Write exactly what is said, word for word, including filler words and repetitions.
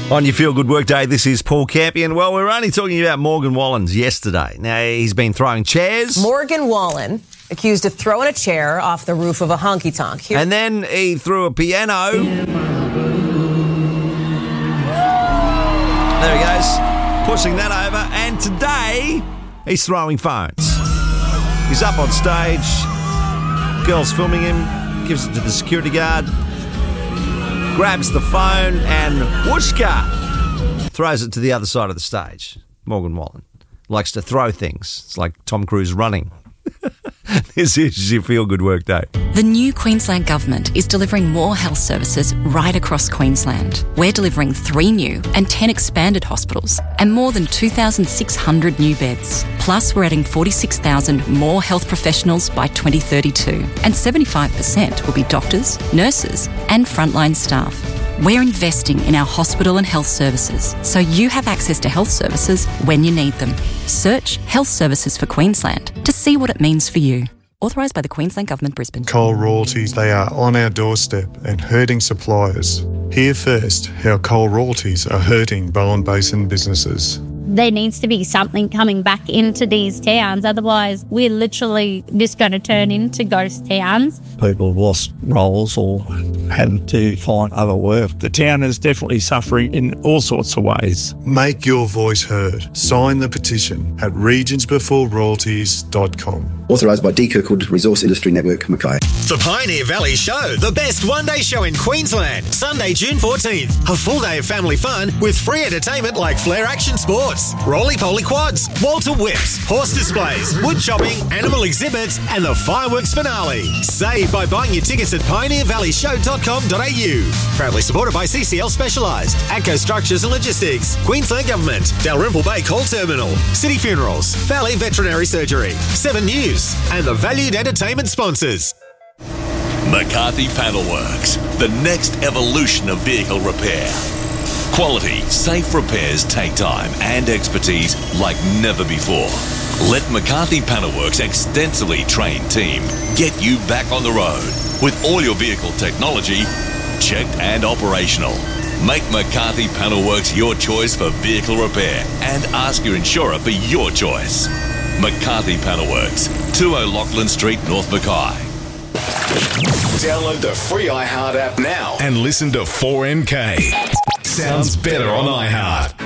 On your Feel Good Workday, this is Paul Campion. Well, we were only talking about Morgan Wallen yesterday. Now, he's been throwing chairs. Morgan Wallen accused of throwing a chair off the roof of a honky-tonk. Here- and then he threw a piano. There he goes, pushing that over. And today, he's throwing phones. He's up on stage. Girl's filming him, gives it to the security guard, grabs the phone and whooshka, throws it to the other side of the stage. Morgan Wallen likes to throw things. It's like Tom Cruise running. This is your Feel Good Work Day. The new Queensland Government is delivering more health services right across Queensland. We're delivering three new and ten expanded hospitals and more than two thousand six hundred new beds. Plus, we're adding forty-six thousand more health professionals by twenty thirty-two, and seventy-five percent will be doctors, nurses and frontline staff. We're investing in our hospital and health services so you have access to health services when you need them. Search Health Services for Queensland to see what it means for you. Authorised by the Queensland Government, Brisbane. Coal royalties, they are on our doorstep and hurting suppliers. Hear first how coal royalties are hurting Bowen Basin businesses. There needs to be something coming back into these towns, otherwise we're literally just going to turn into ghost towns. People have lost roles or had to find other work. The town is definitely suffering in all sorts of ways. Make your voice heard. Sign the petition at regions before royalties dot com. Authorised by D. Kirkwood Resource Industry Network, Mackay. The Pioneer Valley Show, the best one-day show in Queensland. Sunday, June fourteenth. A full day of family fun with free entertainment like Flair Action Sports, roly-poly quads, Walter whips, horse displays, wood chopping, animal exhibits, and the fireworks finale. Save by buying your tickets at pioneer valley show dot com dot a u. Proudly supported by C C L Specialised, ATCO Structures and Logistics, Queensland Government, Dalrymple Bay Coal Terminal, City Funerals, Valley Veterinary Surgery, Seven News, and the valued entertainment sponsors. McCarthy Panelworks, the next evolution of vehicle repair. Quality, safe repairs take time and expertise like never before. Let McCarthy Panelworks' extensively trained team get you back on the road with all your vehicle technology checked and operational. Make McCarthy Panelworks your choice for vehicle repair and ask your insurer for your choice. McCarthy Panelworks, two O'Loughlin Street, North Mackay. Download the free iHeart app now and listen to four N K. Sounds better on iHeart.